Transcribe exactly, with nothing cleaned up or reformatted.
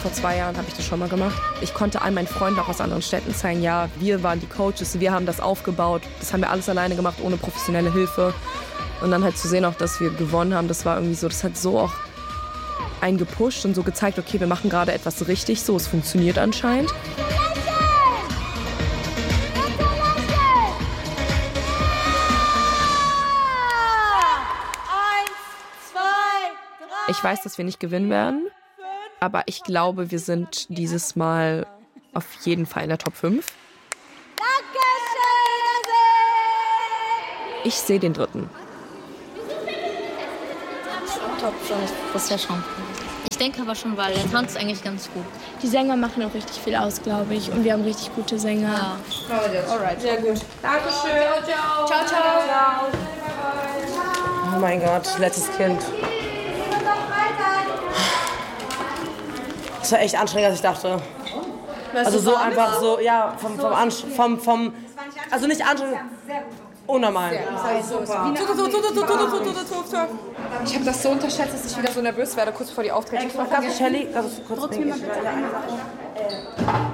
vor zwei Jahren habe ich das schon mal gemacht. Ich konnte all meinen Freunden auch aus anderen Städten zeigen, ja, wir waren die Coaches, wir haben das aufgebaut. Das haben wir alles alleine gemacht, ohne professionelle Hilfe. Und dann halt zu sehen auch, dass wir gewonnen haben, das war irgendwie so, das hat so auch einen gepusht und so gezeigt, okay, wir machen gerade etwas richtig, so, es funktioniert anscheinend. Ich weiß, dass wir nicht gewinnen werden, aber ich glaube, wir sind dieses Mal auf jeden Fall in der Top fünf. Ich sehe den dritten. Top fünf, das ist ja schon. Ich denke aber schon, weil der Tanz ist eigentlich ganz gut. Die Sänger machen auch richtig viel aus, glaube ich. Und wir haben richtig gute Sänger. Ja. Alright, sehr gut. Dankeschön. Ciao, ciao. Ciao, ciao. Oh mein Gott, letztes Kind. Das war echt anstrengender, als ich dachte. Also so einfach so, ja, vom, vom, Anst- vom, vom also nicht anstrengend, unnormal. Ich habe das so unterschätzt, dass ich wieder so nervös werde, kurz bevor die auftreten. Kannst du Shelly, kannst du kurz